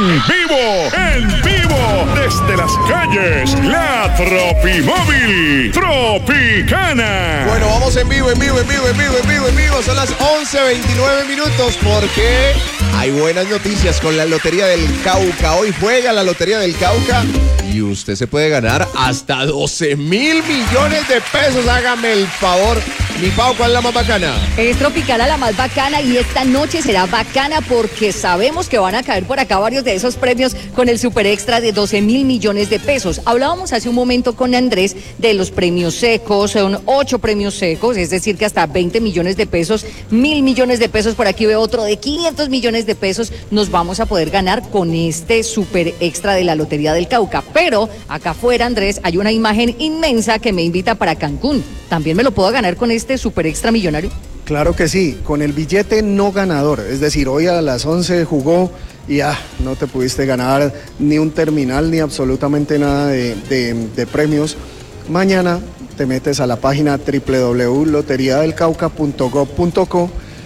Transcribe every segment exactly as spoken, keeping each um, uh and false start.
En vivo, en vivo, desde las calles, la Tropimóvil Tropicana. Bueno, vamos en vivo, en vivo, en vivo, en vivo, en vivo, en vivo. Son las once veintinueve minutos porque hay buenas noticias con la Lotería del Cauca. Hoy juega la Lotería del Cauca y usted se puede ganar hasta doce mil millones de pesos. Hágame el favor. Mi Pau, ¿cuál es la más bacana? Es Tropicana la más bacana y esta noche será bacana porque sabemos que van a caer por acá varios de esos premios con el super extra de doce mil millones de pesos. Hablábamos hace un momento con Andrés de los premios secos, son ocho premios secos, es decir que hasta veinte millones de pesos, mil millones de pesos, por aquí veo otro de quinientos millones de pesos, nos vamos a poder ganar con este super extra de la Lotería del Cauca. Pero acá afuera, Andrés, hay una imagen inmensa que me invita para Cancún. ¿También me lo puedo ganar con este super extra millonario? Claro que sí, con el billete no ganador, es decir, hoy a las once jugó y ah, no te pudiste ganar ni un terminal ni absolutamente nada de, de, de premios. Mañana te metes a la página doble u doble u doble u punto lotería del cauca punto gob punto co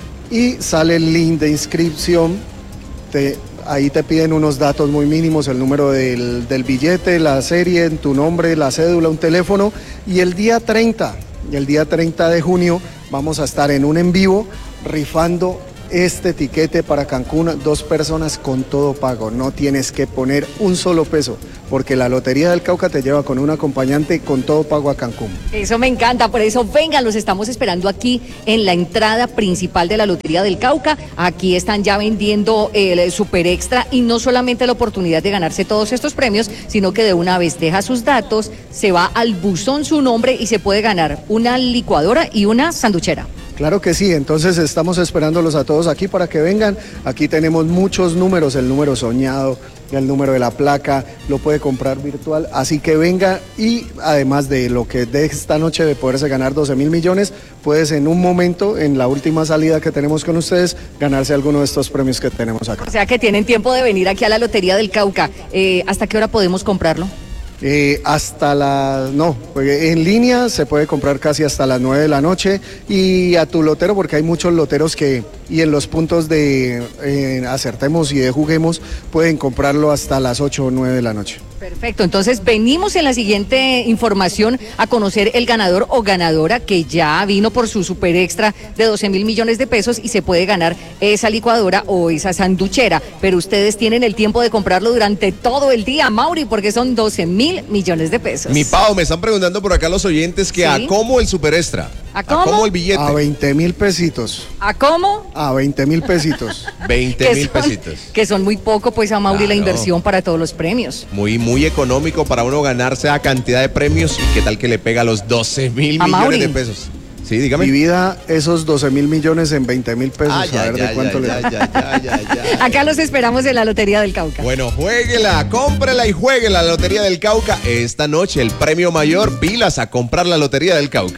y sale el link de inscripción. Te, ahí te piden unos datos muy mínimos, el número del, del billete, la serie, tu nombre, la cédula, un teléfono, y el día treinta, el día treinta de junio vamos a estar en un en vivo rifando este tiquete para Cancún, dos personas con todo pago, no tienes que poner un solo peso, porque la Lotería del Cauca te lleva con un acompañante con todo pago a Cancún. Eso me encanta, por eso vengan, los estamos esperando aquí en la entrada principal de la Lotería del Cauca. Aquí están ya vendiendo el super extra y no solamente la oportunidad de ganarse todos estos premios, sino que de una vez deja sus datos, se va al buzón su nombre y se puede ganar una licuadora y una sanduchera. Claro que sí, entonces estamos esperándolos a todos aquí para que vengan. Aquí tenemos muchos números, el número soñado, el número de la placa, lo puede comprar virtual, así que venga, y además de lo que de esta noche de poderse ganar doce mil millones, puedes en un momento, en la última salida que tenemos con ustedes, ganarse alguno de estos premios que tenemos acá. O sea que tienen tiempo de venir aquí a la Lotería del Cauca. Eh, ¿Hasta qué hora podemos comprarlo? Eh, hasta las, no, en línea se puede comprar casi hasta las nueve de la noche, y a tu lotero, porque hay muchos loteros que, y en los puntos de eh, Acertemos y de Juguemos, pueden comprarlo hasta las ocho o nueve de la noche. Perfecto, entonces venimos en la siguiente información a conocer el ganador o ganadora que ya vino por su super extra de doce mil millones de pesos y se puede ganar esa licuadora o esa sanduchera, pero ustedes tienen el tiempo de comprarlo durante todo el día, Mauri, porque son doce mil millones de pesos. Mi Pau, me están preguntando por acá los oyentes que ¿sí? ¿A cómo el super extra? ¿A cómo? ¿A cómo el billete? A veinte mil pesitos. ¿A cómo? A veinte mil pesitos. veinte mil pesitos. Que son muy poco, pues, a Mauri, claro, la inversión para todos los premios. Muy, muy económico para uno ganarse a cantidad de premios, y qué tal que le pega los doce mil millones Mauri. de pesos. Sí, dígame. Divida esos doce mil millones en veinte mil pesos, ah, ya, a ver ya, de cuánto ya, le da. Ya, ya, ya, ya, Acá los esperamos en la Lotería del Cauca. Bueno, juéguela, cómprela y juegue la Lotería del Cauca. Esta noche el premio mayor, pilas a comprar la Lotería del Cauca.